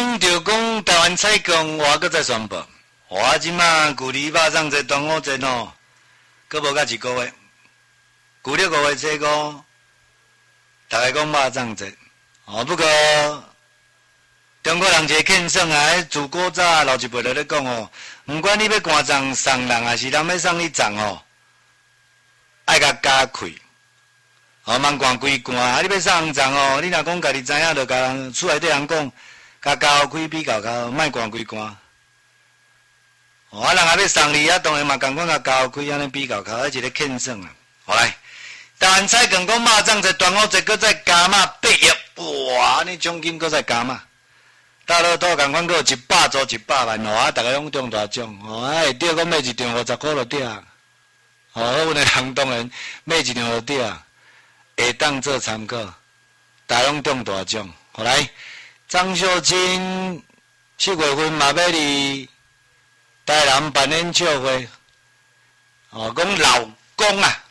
咱就讲台湾采购，我搁再宣布，我即马距离肉粽节、端午节哦，搁无甲1个月，旧历5月初5，大家讲肉粽节，不过中国人一个欠算啊，自古早老一辈就咧讲哦，毋管你要赶粽送人，还是人要送你粽哦，爱甲加开。莫关规关，你要送粽哦，你若讲家己知影，就甲人厝内底人讲，甲交开比较较，莫关规关。人也要送你，当然嘛，共款甲交开安尼比较较，一个欠算啊。好来，台湾菜讲肉粽节、端午节，搁再加码8亿，哇！你奖金搁再加码，大乐透共款搁有100组100万哦，大家拢中大奖哦，会对讲买一张50块就对啊。好运的人当然买一张就对啊。会当做参考，大拢中大奖。后来，张秀清7月份嘛要伫台南办演唱会，讲老公啊，